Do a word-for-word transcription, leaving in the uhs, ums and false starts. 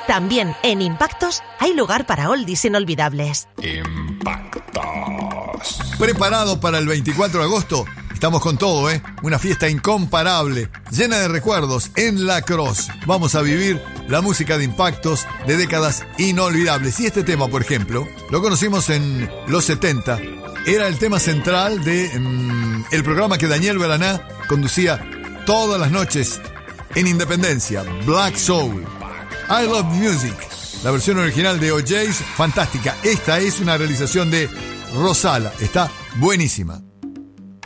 También en Impactos hay lugar para oldies inolvidables. Impactos. ¿Preparado para el veinticuatro de agosto? Estamos con todo, ¿eh? Una fiesta incomparable, llena de recuerdos en La Cross. Vamos a vivir la música de Impactos de décadas inolvidables. Y este tema, por ejemplo, lo conocimos en los setenta. Era el tema central de mmm, el programa que Daniel Beraná conducía todas las noches en Independencia, Black Soul. I Love Music. La versión original de O J's, fantástica. Esta es una realización de Rosala. Está buenísima.